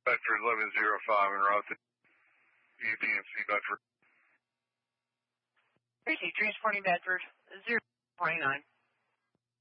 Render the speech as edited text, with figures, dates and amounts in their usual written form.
Bedford 1105 en route to UPMC Bedford. Tracy, transporting Bedford 029.